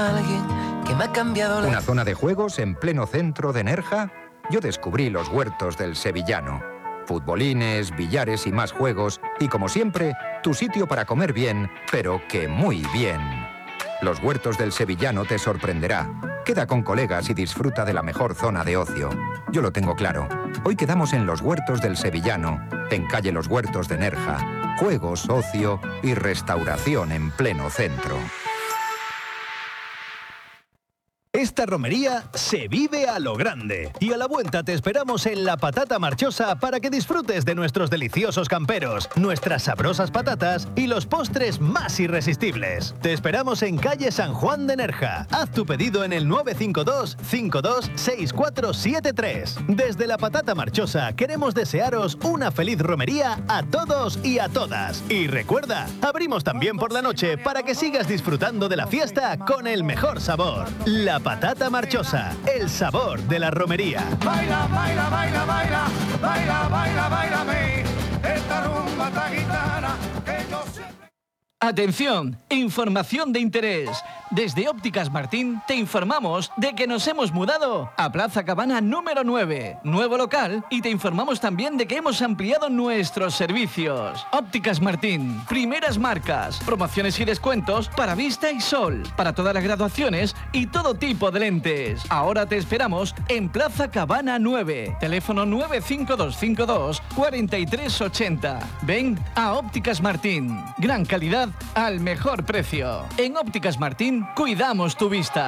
Alguien que me ha cambiado la... ¿Una zona de juegos en pleno centro de Nerja? Yo descubrí los huertos del Sevillano. Futbolines, billares y más juegos. Y como siempre, tu sitio para comer bien, pero que muy bien. Los huertos del Sevillano te sorprenderá. Queda con colegas y disfruta de la mejor zona de ocio. Yo lo tengo claro. Hoy quedamos en los huertos del Sevillano, en calle Los Huertos de Nerja. Juegos, ocio y restauración en pleno centro. Esta romería se vive a lo grande. Y a la vuelta te esperamos en La Patata Marchosa para que disfrutes de nuestros deliciosos camperos, nuestras sabrosas patatas y los postres más irresistibles. Te esperamos en calle San Juan de Nerja. Haz tu pedido en el 952 526473. Desde La Patata Marchosa queremos desearos una feliz romería a todos y a todas. Y recuerda, abrimos también por la noche para que sigas disfrutando de la fiesta con el mejor sabor. La Patata Marchosa, el sabor de la romería. Baila, baila, baila, baila, baila, baila, bailame, esta rumba tan gitana que yo siempre... Atención, información de interés. Desde Ópticas Martín te informamos de que nos hemos mudado a Plaza Cabana número 9, nuevo local, y te informamos también de que hemos ampliado nuestros servicios. Ópticas Martín, primeras marcas, promociones y descuentos para vista y sol, para todas las graduaciones y todo tipo de lentes. Ahora te esperamos en Plaza Cabana 9, teléfono 95252 4380. Ven a Ópticas Martín, gran calidad al mejor precio. En Ópticas Martín cuidamos tu vista.